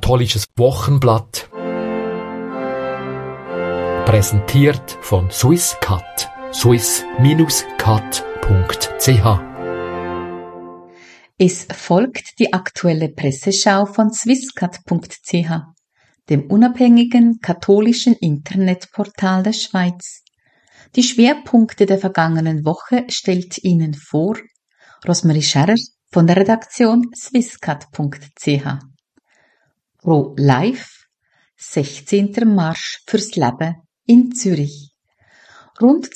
Katholisches Wochenblatt, präsentiert von Swisscat, swiss-cat.ch. Es folgt die aktuelle Presseschau von swisscat.ch, dem unabhängigen katholischen Internetportal der Schweiz. Die Schwerpunkte der vergangenen Woche stellt Ihnen vor Rosemarie Scherrer von der Redaktion swisscat.ch. Pro-Life, 16. Marsch fürs Leben in Zürich. Rund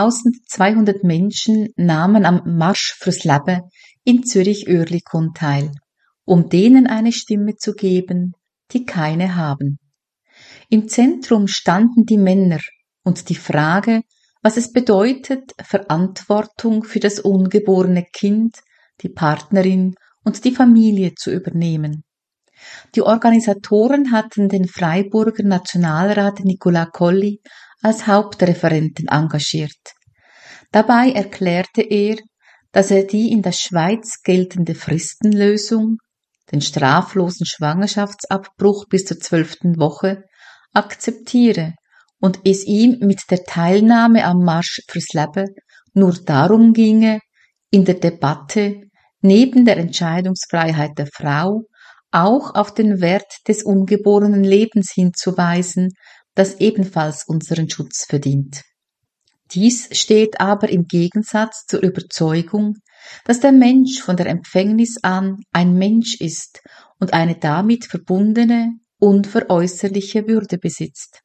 2200 Menschen nahmen am Marsch fürs Leben in Zürich-Oerlikon teil, um denen eine Stimme zu geben, die keine haben. Im Zentrum standen die Männer und die Frage, was es bedeutet, Verantwortung für das ungeborene Kind, die Partnerin und die Familie zu übernehmen. Die Organisatoren hatten den Freiburger Nationalrat Nicolas Colli als Hauptreferenten engagiert. Dabei erklärte er, dass er die in der Schweiz geltende Fristenlösung, den straflosen Schwangerschaftsabbruch bis zur 12. Woche, akzeptiere und es ihm mit der Teilnahme am Marsch fürs Leben nur darum ginge, in der Debatte neben der Entscheidungsfreiheit der Frau auch auf den Wert des ungeborenen Lebens hinzuweisen, das ebenfalls unseren Schutz verdient. Dies steht aber im Gegensatz zur Überzeugung, dass der Mensch von der Empfängnis an ein Mensch ist und eine damit verbundene, unveräußerliche Würde besitzt.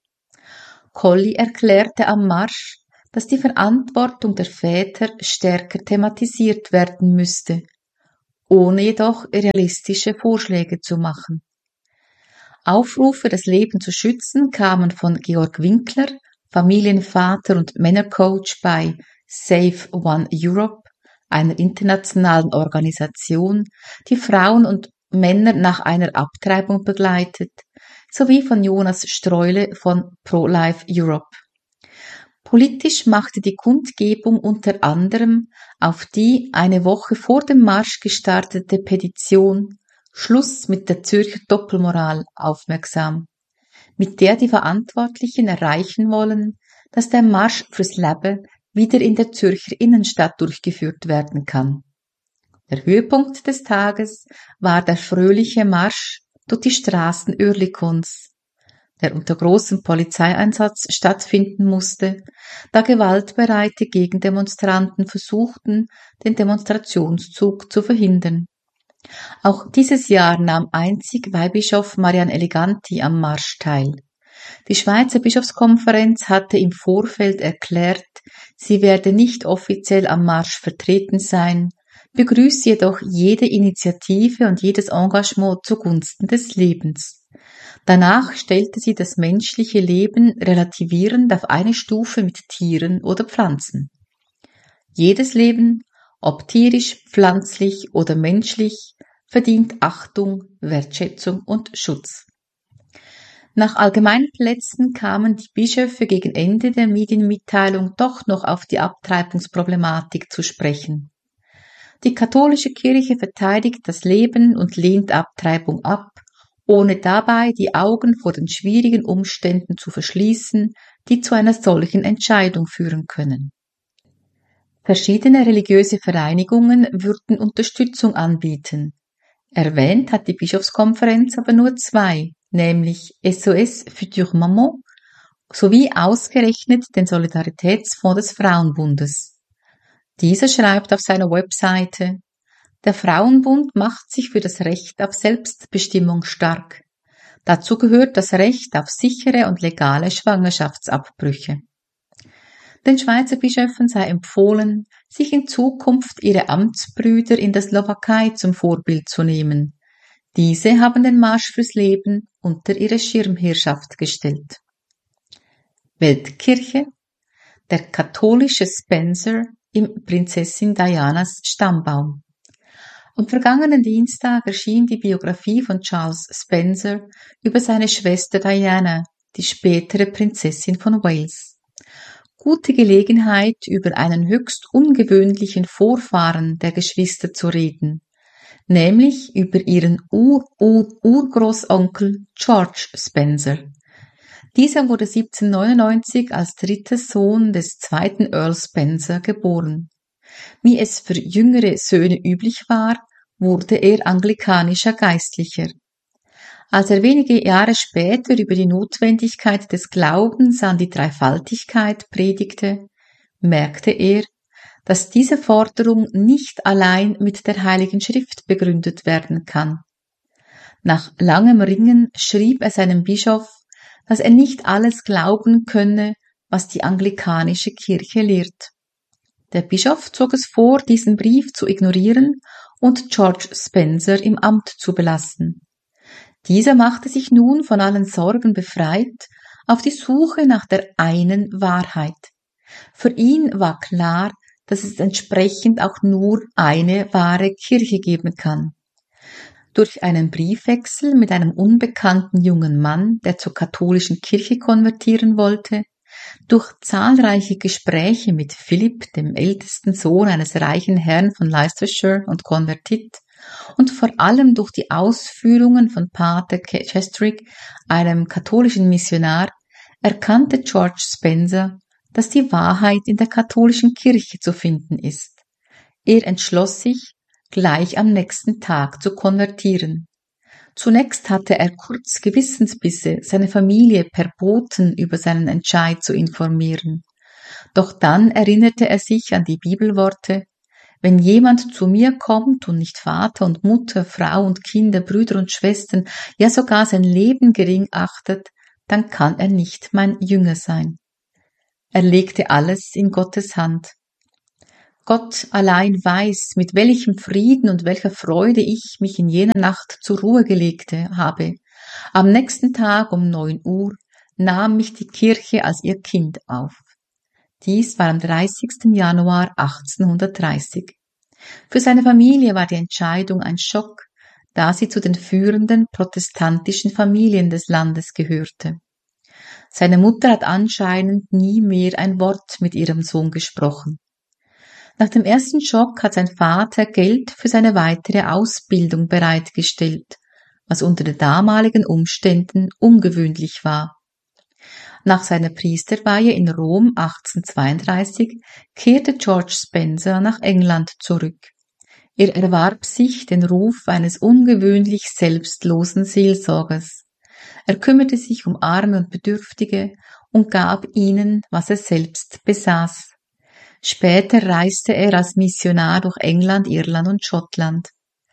Colli erklärte am Marsch, dass die Verantwortung der Väter stärker thematisiert werden müsste, ohne jedoch realistische Vorschläge zu machen. Aufrufe, das Leben zu schützen, kamen von Georg Winkler, Familienvater und Männercoach bei Save One Europe, einer internationalen Organisation, die Frauen und Männer nach einer Abtreibung begleitet, sowie von Jonas Streule von Pro-Life Europe. Politisch machte die Kundgebung unter anderem auf die eine Woche vor dem Marsch gestartete Petition Schluss mit der Zürcher Doppelmoral aufmerksam, mit der die Verantwortlichen erreichen wollen, dass der Marsch fürs Leben wieder in der Zürcher Innenstadt durchgeführt werden kann. Der Höhepunkt des Tages war der fröhliche Marsch durch die Straßen Oerlikons, der unter großem Polizeieinsatz stattfinden musste, da gewaltbereite Gegendemonstranten versuchten, den Demonstrationszug zu verhindern. Auch dieses Jahr nahm einzig Weihbischof Marianne Eleganti am Marsch teil. Die Schweizer Bischofskonferenz hatte im Vorfeld erklärt, sie werde nicht offiziell am Marsch vertreten sein, begrüße jedoch jede Initiative und jedes Engagement zugunsten des Lebens. Danach stellte sie das menschliche Leben relativierend auf eine Stufe mit Tieren oder Pflanzen. Jedes Leben, ob tierisch, pflanzlich oder menschlich, verdient Achtung, Wertschätzung und Schutz. Nach Allgemeinplätzen kamen die Bischöfe gegen Ende der Medienmitteilung doch noch auf die Abtreibungsproblematik zu sprechen. Die katholische Kirche verteidigt das Leben und lehnt Abtreibung ab, ohne dabei die Augen vor den schwierigen Umständen zu verschließen, die zu einer solchen Entscheidung führen können. Verschiedene religiöse Vereinigungen würden Unterstützung anbieten. Erwähnt hat die Bischofskonferenz aber nur zwei, nämlich SOS Future Maman sowie ausgerechnet den Solidaritätsfonds des Frauenbundes. Dieser schreibt auf seiner Webseite: Der Frauenbund macht sich für das Recht auf Selbstbestimmung stark. Dazu gehört das Recht auf sichere und legale Schwangerschaftsabbrüche. Den Schweizer Bischöfen sei empfohlen, sich in Zukunft ihre Amtsbrüder in der Slowakei zum Vorbild zu nehmen. Diese haben den Marsch fürs Leben unter ihre Schirmherrschaft gestellt. Weltkirche: Der katholische Spencer im Prinzessin Dianas Stammbaum. Am vergangenen Dienstag erschien die Biografie von Charles Spencer über seine Schwester Diana, die spätere Prinzessin von Wales. Gute Gelegenheit, über einen höchst ungewöhnlichen Vorfahren der Geschwister zu reden. nämlich über ihren Urgroßonkel George Spencer. Dieser wurde 1799 als dritter Sohn des zweiten Earl Spencer geboren. Wie es für jüngere Söhne üblich war, wurde er anglikanischer Geistlicher. Als er wenige Jahre später über die Notwendigkeit des Glaubens an die Dreifaltigkeit predigte, merkte er, dass diese Forderung nicht allein mit der Heiligen Schrift begründet werden kann. Nach langem Ringen schrieb er seinem Bischof, dass er nicht alles glauben könne, was die anglikanische Kirche lehrt. Der Bischof zog es vor, diesen Brief zu ignorieren und George Spencer im Amt zu belassen. Dieser machte sich nun von allen Sorgen befreit auf die Suche nach der einen Wahrheit. Für ihn war klar, dass es entsprechend auch nur eine wahre Kirche geben kann. Durch einen Briefwechsel mit einem unbekannten jungen Mann, der zur katholischen Kirche konvertieren wollte, durch zahlreiche Gespräche mit Philipp, dem ältesten Sohn eines reichen Herrn von Leicestershire und Konvertit, und vor allem durch die Ausführungen von Pater Chestrick, einem katholischen Missionar, erkannte George Spencer, dass die Wahrheit in der katholischen Kirche zu finden ist. Er entschloss sich, gleich am nächsten Tag zu konvertieren. Zunächst hatte er kurz Gewissensbisse, seine Familie per Boten über seinen Entscheid zu informieren. Doch dann erinnerte er sich an die Bibelworte: Wenn jemand zu mir kommt und nicht Vater und Mutter, Frau und Kinder, Brüder und Schwestern, ja sogar sein Leben gering achtet, dann kann er nicht mein Jünger sein. Er legte alles in Gottes Hand. Gott allein weiß, mit welchem Frieden und welcher Freude ich mich in jener Nacht zur Ruhe gelegte habe. Am nächsten Tag um 9 Uhr nahm mich die Kirche als ihr Kind auf. Dies war am 30. Januar 1830. Für seine Familie war die Entscheidung ein Schock, da sie zu den führenden protestantischen Familien des Landes gehörte. Seine Mutter hat anscheinend nie mehr ein Wort mit ihrem Sohn gesprochen. Nach dem ersten Schock hat sein Vater Geld für seine weitere Ausbildung bereitgestellt, was unter den damaligen Umständen ungewöhnlich war. Nach seiner Priesterweihe in Rom 1832 kehrte George Spencer nach England zurück. Er erwarb sich den Ruf eines ungewöhnlich selbstlosen Seelsorgers. Er kümmerte sich um Arme und Bedürftige und gab ihnen, was er selbst besaß. Später reiste er als Missionar durch England, Irland und Schottland.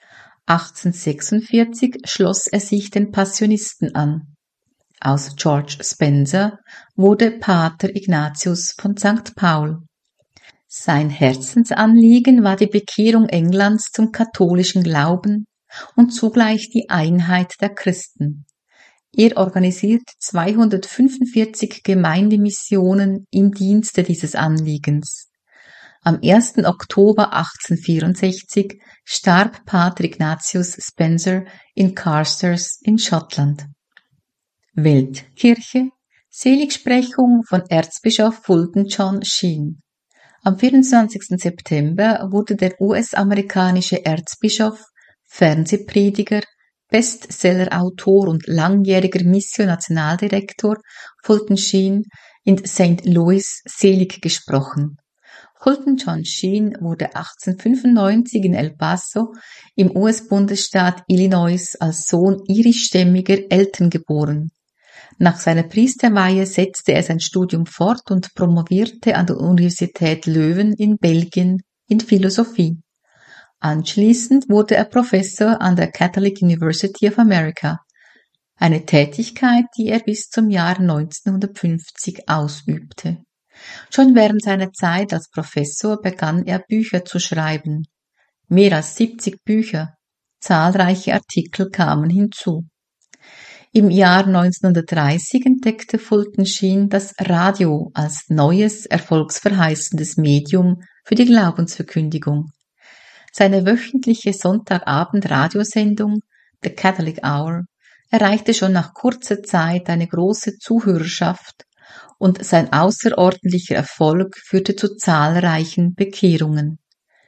1846 schloss er sich den Passionisten an. Aus George Spencer wurde Pater Ignatius von St. Paul. Sein Herzensanliegen war die Bekehrung Englands zum katholischen Glauben und zugleich die Einheit der Christen. Er organisiert 245 Gemeindemissionen im Dienste dieses Anliegens. Am 1. Oktober 1864 starb Pater Ignatius Spencer in Carstairs in Schottland. Weltkirche, Seligsprechung von Erzbischof Fulton John Sheen. Am 24. September wurde der US-amerikanische Erzbischof, Fernsehprediger, Bestsellerautor und langjähriger Mission-Nationaldirektor Fulton Sheen in St. Louis selig gesprochen. Fulton John Sheen wurde 1895 in El Paso im US-Bundesstaat Illinois als Sohn irischstämmiger Eltern geboren. Nach seiner Priesterweihe setzte er sein Studium fort und promovierte an der Universität Leuven in Belgien in Philosophie. Anschließend wurde er Professor an der Catholic University of America, eine Tätigkeit, die er bis zum Jahr 1950 ausübte. Schon während seiner Zeit als Professor begann er Bücher zu schreiben. Mehr als 70 Bücher, zahlreiche Artikel kamen hinzu. Im Jahr 1930 entdeckte Fulton Sheen das Radio als neues, erfolgsverheißendes Medium für die Glaubensverkündigung. Seine wöchentliche Sonntagabend-Radiosendung The Catholic Hour erreichte schon nach kurzer Zeit eine große Zuhörerschaft und sein außerordentlicher Erfolg führte zu zahlreichen Bekehrungen.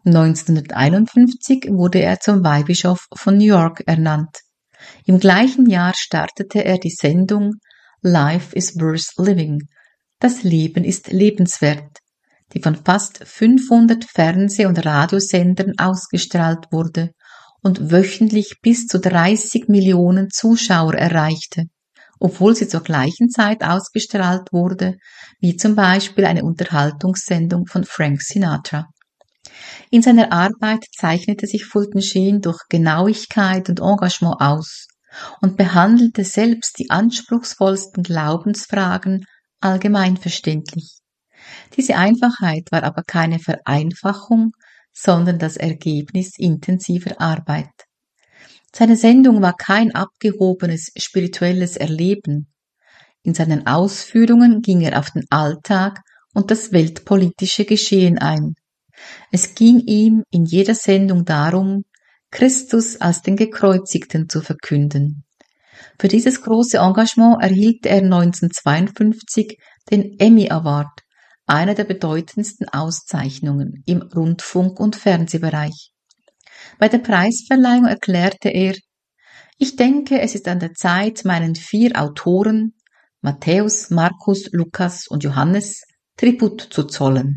1951 wurde er zum Weihbischof von New York ernannt. Im gleichen Jahr startete er die Sendung Life is worth living. Das Leben ist lebenswert, die von fast 500 Fernseh- und Radiosendern ausgestrahlt wurde und wöchentlich bis zu 30 Millionen Zuschauer erreichte, obwohl sie zur gleichen Zeit ausgestrahlt wurde, wie zum Beispiel eine Unterhaltungssendung von Frank Sinatra. In seiner Arbeit zeichnete sich Fulton Sheen durch Genauigkeit und Engagement aus und behandelte selbst die anspruchsvollsten Glaubensfragen allgemeinverständlich. Diese Einfachheit war aber keine Vereinfachung, sondern das Ergebnis intensiver Arbeit. Seine Sendung war kein abgehobenes spirituelles Erleben. In seinen Ausführungen ging er auf den Alltag und das weltpolitische Geschehen ein. Es ging ihm in jeder Sendung darum, Christus als den Gekreuzigten zu verkünden. Für dieses große Engagement erhielt er 1952 den Emmy Award, eine der bedeutendsten Auszeichnungen im Rundfunk- und Fernsehbereich. Bei der Preisverleihung erklärte er: Ich denke, es ist an der Zeit, meinen 4 Autoren, Matthäus, Markus, Lukas und Johannes, Tribut zu zollen.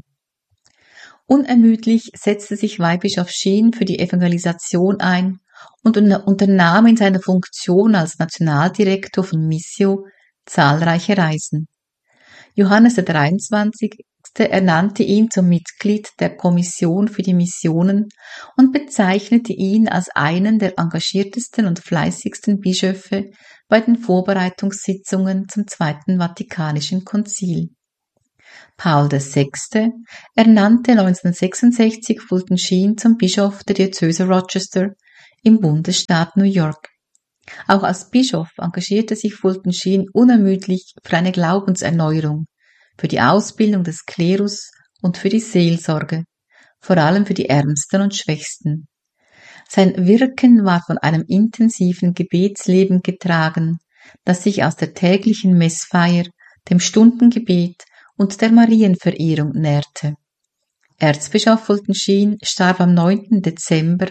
Unermüdlich setzte sich Weihbischof Sheen für die Evangelisation ein und unternahm in seiner Funktion als Nationaldirektor von Missio zahlreiche Reisen. Johannes der 23. ernannte ihn zum Mitglied der Kommission für die Missionen und bezeichnete ihn als einen der engagiertesten und fleißigsten Bischöfe bei den Vorbereitungssitzungen zum Zweiten Vatikanischen Konzil. Paul VI. Ernannte 1966 Fulton Sheen zum Bischof der Diözese Rochester im Bundesstaat New York. Auch als Bischof engagierte sich Fulton Sheen unermüdlich für eine Glaubenserneuerung, für die Ausbildung des Klerus und für die Seelsorge, vor allem für die Ärmsten und Schwächsten. Sein Wirken war von einem intensiven Gebetsleben getragen, das sich aus der täglichen Messfeier, dem Stundengebet und der Marienverehrung nährte. Erzbischof Fulton Sheen starb am 9. Dezember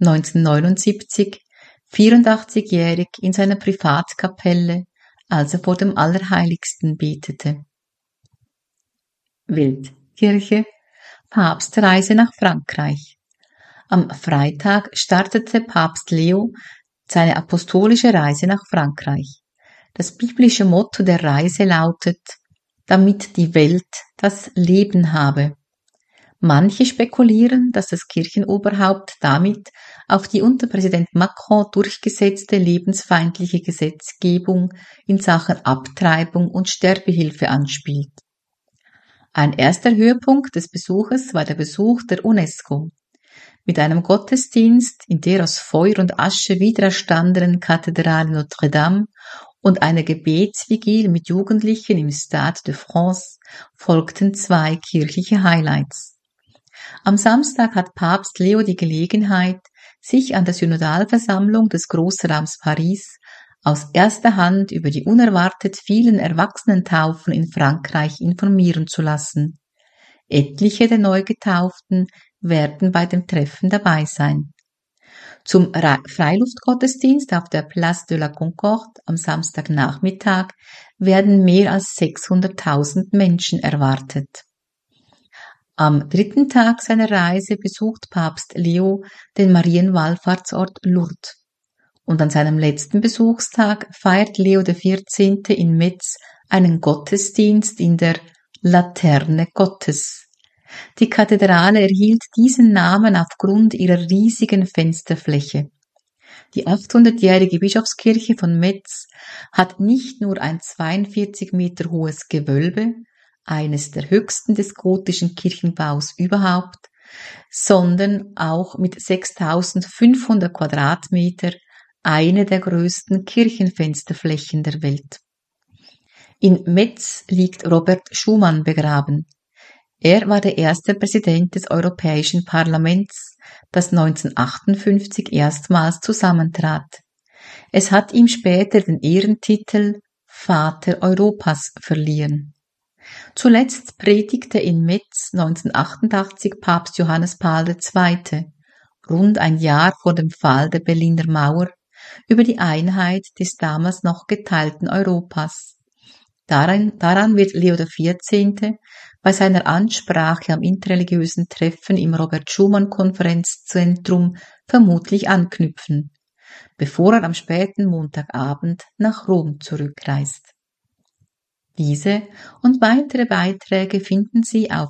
1979, 84-jährig in seiner Privatkapelle, als er vor dem Allerheiligsten betete. Weltkirche, Papstreise nach Frankreich. Am Freitag startete Papst Leo seine apostolische Reise nach Frankreich. Das biblische Motto der Reise lautet: damit die Welt das Leben habe. Manche spekulieren, dass das Kirchenoberhaupt damit auf die unter Präsident Macron durchgesetzte lebensfeindliche Gesetzgebung in Sachen Abtreibung und Sterbehilfe anspielt. Ein erster Höhepunkt des Besuches war der Besuch der UNESCO. Mit einem Gottesdienst in der aus Feuer und Asche wiedererstandenen Kathedrale Notre Dame und einer Gebetsvigil mit Jugendlichen im Stade de France folgten 2 kirchliche Highlights. Am Samstag hat Papst Leo die Gelegenheit, sich an der Synodalversammlung des Großraums Paris aus erster Hand über die unerwartet vielen Erwachsenentaufen in Frankreich informieren zu lassen. Etliche der Neugetauften werden bei dem Treffen dabei sein. Zum Freiluftgottesdienst auf der Place de la Concorde am Samstagnachmittag werden mehr als 600.000 Menschen erwartet. Am 3. Tag seiner Reise besucht Papst Leo den Marienwallfahrtsort Lourdes. Und an seinem letzten Besuchstag feiert Leo XIV. In Metz einen Gottesdienst in der Laterne Gottes. Die Kathedrale erhielt diesen Namen aufgrund ihrer riesigen Fensterfläche. Die 800-jährige Bischofskirche von Metz hat nicht nur ein 42 Meter hohes Gewölbe, eines der höchsten des gotischen Kirchenbaus überhaupt, sondern auch mit 6.500 Quadratmeter eine der größten Kirchenfensterflächen der Welt. In Metz liegt Robert Schuman begraben. Er war der erste Präsident des Europäischen Parlaments, das 1958 erstmals zusammentrat. Es hat ihm später den Ehrentitel Vater Europas verliehen. Zuletzt predigte in Metz 1988 Papst Johannes Paul II., rund ein Jahr vor dem Fall der Berliner Mauer, über die Einheit des damals noch geteilten Europas. Daran wird Leo XIV. Bei seiner Ansprache am interreligiösen Treffen im Robert-Schumann-Konferenzzentrum vermutlich anknüpfen, bevor er am späten Montagabend nach Rom zurückreist. Diese und weitere Beiträge finden Sie auf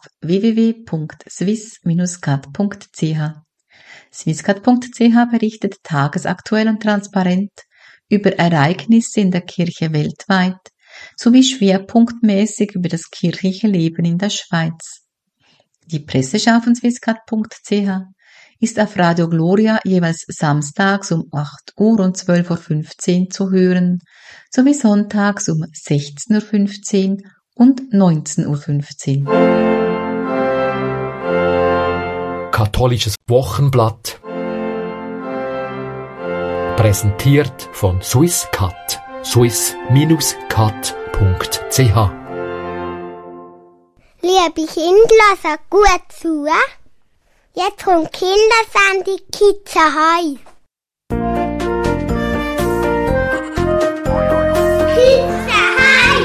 www.swiss-cat.ch. Swisscat.ch berichtet tagesaktuell und transparent über Ereignisse in der Kirche weltweit sowie schwerpunktmäßig über das kirchliche Leben in der Schweiz. Die Presseschau von Swisscat.ch ist auf Radio Gloria jeweils samstags um 8 Uhr und 12.15 Uhr zu hören, sowie sonntags um 16.15 Uhr und 19.15 Uhr. Katholisches Wochenblatt. Präsentiert von Swisscat. swiss-cat.ch. Liebe Kinder, hört gut zu. Jetzt kommt Kindersendung Kids Ahoi. Kids Ahoi!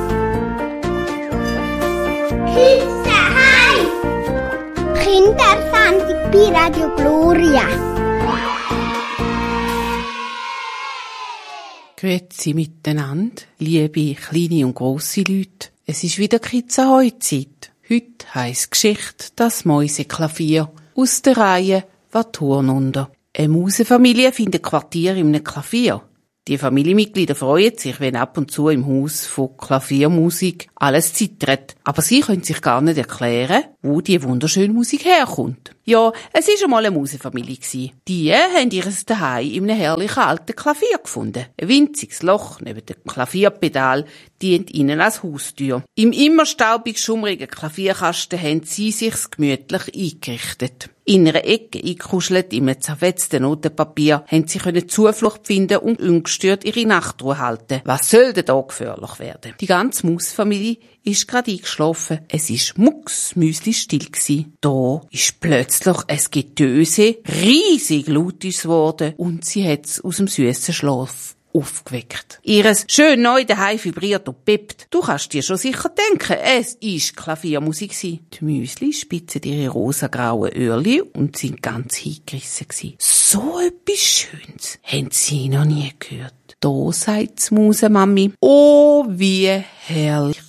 Kids Ahoi! Kindersendung bei Radio Gloria. Grüezi miteinander, liebe kleine und grosse Leute. Es ist wieder Kids Ahoi-Zeit. Heute heisst Geschichte das Mäuseklavier aus der Reihe Waturnunter. Eine Mausefamilie findet Quartier in einem Klavier. Die Familienmitglieder freuen sich, wenn ab und zu im Haus von Klaviermusik alles zittert. Aber sie können sich gar nicht erklären, wo die wunderschöne Musik herkommt. Ja, es war einmal eine Mausefamilie. Die haben ihr Zuhause in einem herrlichen alten Klavier gefunden. Ein winziges Loch neben dem Klavierpedal dient ihnen als Haustür. Im immer staubig schummrigen Klavierkasten haben sie sich's gemütlich eingerichtet. In einer Ecke eingekuschelt, in einem zerfetzten Notenpapier, haben sie Zuflucht finden und ungestört ihre Nachtruhe halten. Was soll denn da gefährlich werden? Die ganze Mausfamilie ist gerade eingeschlafen. Es ist mucksmüsli-still gsi. Da ist plötzlich ein Getöse, riesig laut geworden und sie hat's aus dem süßen Schlaf aufgeweckt. Ihres schön neu daheim vibriert und peppt. Du kannst dir schon sicher denken, es ist Klaviermusik gsi. Die Müsli spitzen ihre rosagrauen Öhrli und sind ganz hingerissen gsi. So etwas Schönes haben sie noch nie gehört. Da sagt die Mausemami, oh, wie herrlich.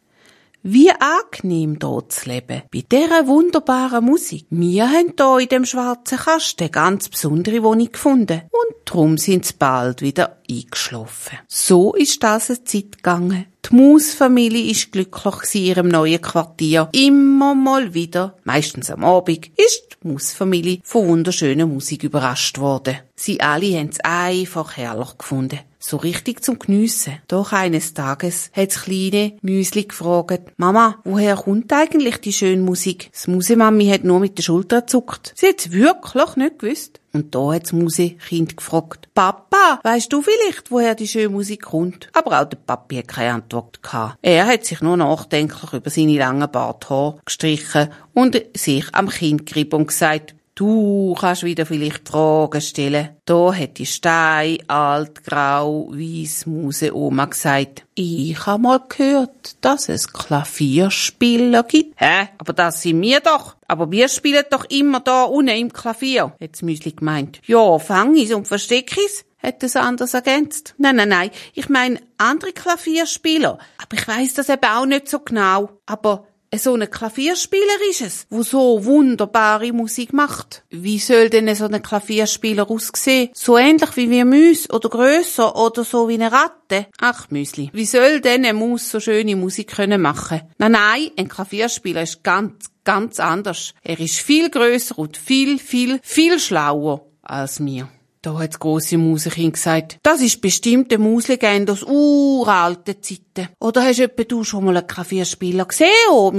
Wie angenehm dort zu leben, bei dieser wunderbaren Musik. Wir haben hier in dem schwarzen Kasten eine ganz besondere Wohnung gefunden und darum sind sie bald wieder eingeschlafen. So ist das eine Zeit gegangen. Die Mausfamilie ist glücklich in ihrem neuen Quartier. Immer mal wieder, meistens am Abend, ist die Mausfamilie von wunderschöner Musik überrascht worden. Sie alle haben es einfach herrlich gefunden. So richtig zum Geniessen. Doch eines Tages hat das kleine Müsli gefragt, Mama, woher kommt eigentlich die schöne Musik? Das Mausemami hat nur mit den Schultern gezuckt. Sie hat es wirklich nicht gewusst. Und da hat das Mausekind gefragt, Papa, weisst du vielleicht, woher die schöne Musik kommt? Aber auch der Papi hat keine Antwort gehabt. Er hat sich nur nachdenklich über seine langen Barthaare gestrichen und sich am Kind gerieben und gesagt, du kannst wieder vielleicht Fragen stellen. Da hat die alt, grau, weiss Mauseoma gesagt, ich habe mal gehört, dass es Klavierspieler gibt. Hä? Aber das sind wir doch. Aber wir spielen doch immer da unten im Klavier, hat das Müsli gemeint. Ja, fang i's und versteck i's, hat es anders ergänzt. Nein, ich meine andere Klavierspieler. Aber ich weiss das eben auch nicht so genau. Aber so ein Klavierspieler ist es, wo so wunderbare Musik macht. Wie soll denn so ein Klavierspieler aussehen? So ähnlich wie wir Mäuse oder grösser oder so wie eine Ratte? Ach Müsli, wie soll denn eine Maus so schöne Musik können machen? Nein, ein Klavierspieler ist ganz anders. Er ist viel grösser und viel schlauer als wir. Da hat das grosse Mausekind gesagt, das ist bestimmt eine Mauslegende aus uralten Zeiten. Oder hast du schon mal einen Klavierspieler gesehen, Omi?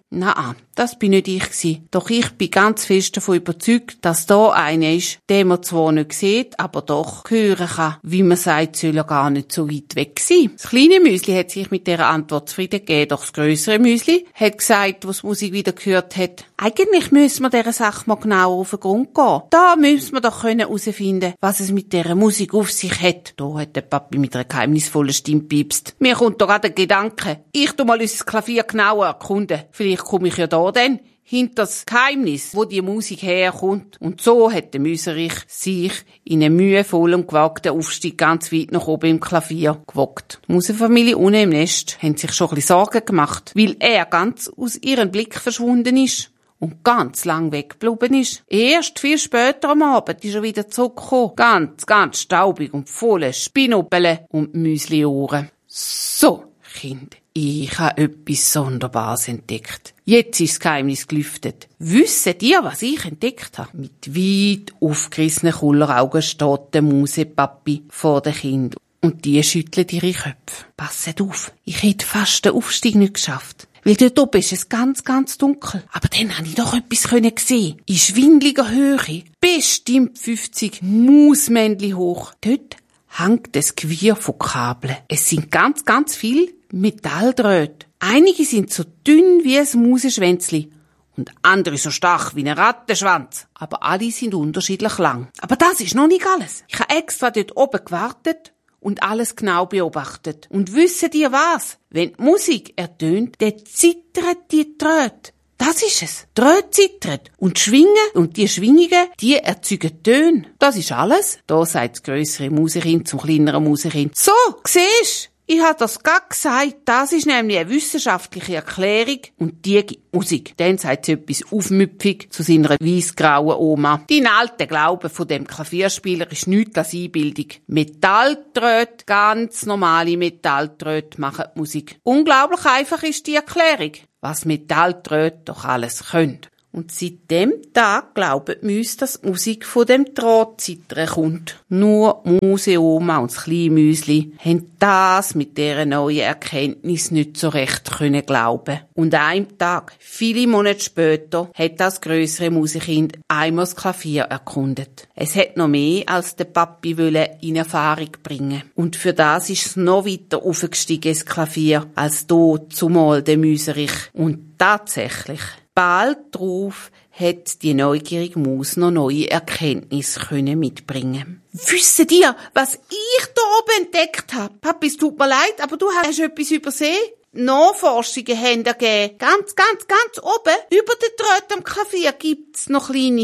Nein, das bin nicht ich gsi. Doch ich bin ganz fest davon überzeugt, dass da einer ist, den man zwar nicht sieht, aber doch hören kann. Wie man sagt, soll er gar nicht so weit weg sein. Das kleine Müsli hat sich mit dieser Antwort zufrieden gegeben, doch das grössere Müsli hat gesagt, was die Musik wieder gehört hat, eigentlich müssen wir dieser Sache mal genauer auf den Grund gehen. Da müssen wir doch herausfinden, was es mit dieser Musik auf sich hat. Da hat der Papi mit einer geheimnisvollen Stimme piepst. Mir kommt da gerade ein Gedanke. Ich tu mal unser Klavier genauer erkunden. Vielleicht komme ich ja da dann hinter das Geheimnis, wo die Musik herkommt. Und so hat der Müserich sich in einem mühevollen und gewagten Aufstieg ganz weit nach oben im Klavier gewagt. Die Musenfamilie unten im Nest haben sich schon ein bisschen Sorgen gemacht, weil er ganz aus ihrem Blick verschwunden ist und ganz lang weggeblieben ist. Erst viel später am Abend ist er wieder zurückgekommen. Ganz staubig und voller Spinnuppeln und Müsliohren. So, Kind, ich habe etwas Sonderbares entdeckt. Jetzt ist das Geheimnis gelüftet. Wisst ihr, was ich entdeckt habe? Mit weit aufgerissenen Kulleraugen steht der Musepapi vor dem Kind. Und die schütteln ihre Köpfe. Passet auf, ich hätte fast den Aufstieg nicht geschafft. Weil dort oben ist es ganz dunkel. Aber dann habe ich doch etwas sehen. In schwindeliger Höhe, bestimmt 50 Mausmännchen hoch. Dort hängt das Gewirr von Kabeln. Es sind ganz viel Metalldröhte. Einige sind so dünn wie ein Mauseschwänzli und andere so stark wie ein Rattenschwanz. Aber alle sind unterschiedlich lang. Aber das ist noch nicht alles. Ich habe extra dort oben gewartet und alles genau beobachtet. Und wisst ihr was? Wenn die Musik ertönt, dann zittern die Drähte. Das ist es. Drähte zittern und schwingen und die Schwingungen, die erzeugen Töne. Das ist alles. Da sagt das grössere Mausekind zum kleineren Mausekind. So, siehst du? Ich habe das gerade gesagt, das ist nämlich eine wissenschaftliche Erklärung und die gibt Musik. Dann sagt sie etwas aufmüpfig zu seiner weissgrauen Oma. Dein alter Glaube von dem Klavierspieler ist nichts als Einbildung. Metalltröte, ganz normale Metalltröte machen die Musik. Unglaublich einfach ist die Erklärung, was Metalltröte doch alles können. Und seit dem Tag glauben die Mäuse, dass die Musik von dem Drahtzittern kommt. Nur Museoma und das kleine Müsli haben das mit dieser neuen Erkenntnis nicht so recht können glauben. Und an einem Tag, viele Monate später, hat das grössere Musekind einmal das Klavier erkundet. Es hat noch mehr als der Papi in Erfahrung bringen. Und für das ist es noch weiter aufgestiegen, das Klavier, als dort zumal der Müserich. Und tatsächlich, bald darauf hat die neugierige Maus noch neue Erkenntnisse mitbringen. Wisst ihr, was ich da oben entdeckt habe? Papi, es tut mir leid, aber du hast etwas übersehen. Nachforschungen haben ergeben. Ganz oben, über den Drähten am Klavier gibt's noch kleine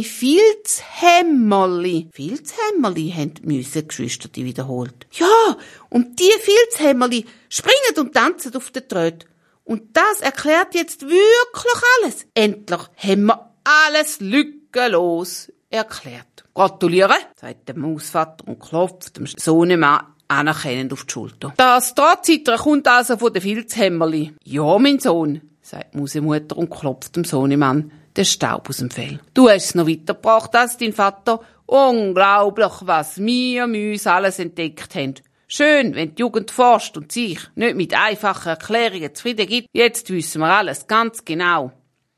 Filzhämmerli. Filzhämmerli haben die Müsengeschwister wiederholt. Ja, und die Filzhämmerli springen und tanzen auf den Drähten. Und das erklärt jetzt wirklich alles. Endlich haben wir alles lückenlos erklärt. Gratuliere, sagt der Mausvater und klopft dem Sohnemann anerkennend auf die Schulter. Das Drahtzittern kommt also von den Filzhämmerli. Ja, mein Sohn, sagt die Mausemutter und klopft dem Sohnemann den Staub aus dem Fell. Du hast es noch weitergebracht als dein Vater. Unglaublich, was wir Mäuse alles entdeckt haben. Schön, wenn die Jugend forscht und sich nicht mit einfachen Erklärungen zufrieden gibt. Jetzt wissen wir alles ganz genau.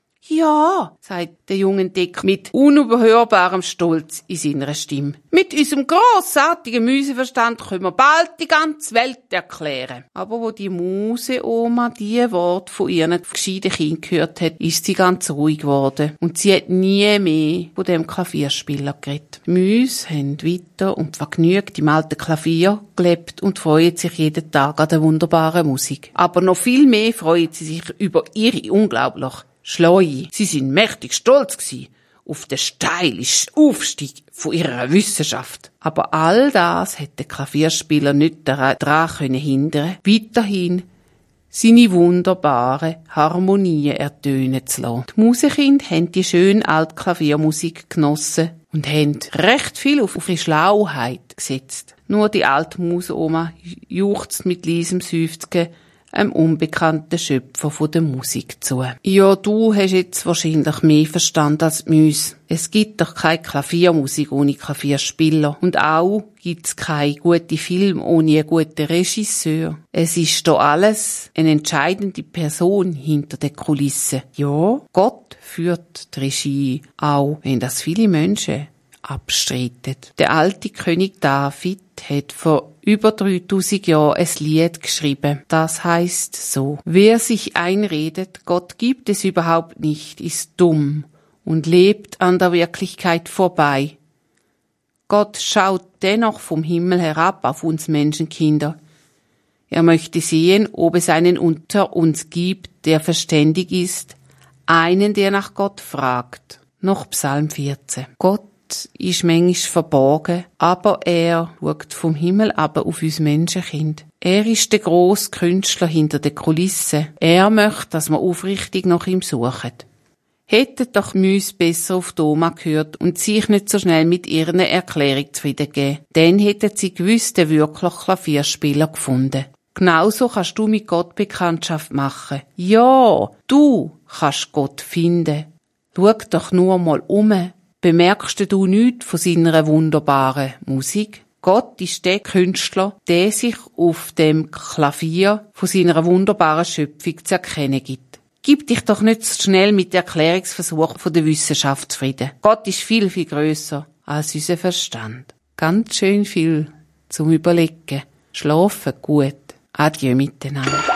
Ja, sagt der junge Entdecker mit unüberhörbarem Stolz in seiner Stimme. Mit unserem grossartigen Müseverstand können wir bald die ganze Welt erklären. Aber wo die Museoma die Worte von ihren gescheiten Kindern gehört hat, ist sie ganz ruhig geworden. Und sie hat nie mehr von dem Klavierspieler geredet. Die Mäuse haben weiter und vergnügt im alten Klavier gelebt und freuen sich jeden Tag an der wunderbaren Musik. Aber noch viel mehr freuen sie sich über ihre unglaublich Schleue. Sie sind mächtig stolz gewesen auf den steilen Aufstieg von ihrer Wissenschaft. Aber all das hätte der Klavierspieler nicht daran hindern, weiterhin seine wunderbare Harmonien ertönen zu lassen. Die Musekinder haben die schöne alte Klaviermusik genossen und haben recht viel auf ihre Schlauheit gesetzt. Nur die alte Museoma juchzt mit leisem Seufzen einem unbekannten Schöpfer von der Musik zu. Ja, du hast jetzt wahrscheinlich mehr Verstand als Müs. Es gibt doch keine Klaviermusik ohne Klavierspieler. Und auch gibt's keine gute Film ohne einen guten Regisseur. Es ist doch alles eine entscheidende Person hinter der Kulisse. Ja, Gott führt die Regie, auch wenn das viele Menschen abstreiten. Der alte König David hat vor über 3000 Jahren ein Lied geschrieben. Das heißt so: Wer sich einredet, Gott gibt es überhaupt nicht, ist dumm und lebt an der Wirklichkeit vorbei. Gott schaut dennoch vom Himmel herab auf uns Menschenkinder. Er möchte sehen, ob es einen unter uns gibt, der verständig ist, einen, der nach Gott fragt. Noch Psalm 14. Gott ist manchmal verborgen, aber er schaut vom Himmel aber auf uns Menschenkind. Er ist der grosse Künstler hinter der Kulisse. Er möchte, dass wir aufrichtig nach ihm suchen. Hätten doch Müs besser auf die Oma gehört und sich nicht so schnell mit ihren Erklärung zufrieden gegeben. Dann hätten sie gewiss den wirklich Klavierspieler gefunden. Genauso kannst du mit Gott Bekanntschaft machen. Ja, du kannst Gott finden. Schau doch nur mal um. Bemerkst du nichts von seiner wunderbaren Musik? Gott ist der Künstler, der sich auf dem Klavier von seiner wunderbaren Schöpfung zu erkennen gibt. Gib dich doch nicht so schnell mit Erklärungsversuchen von der Wissenschaft zufrieden. Gott ist viel, viel grösser als unser Verstand. Ganz schön viel zum Überlegen. Schlafen gut. Adieu miteinander.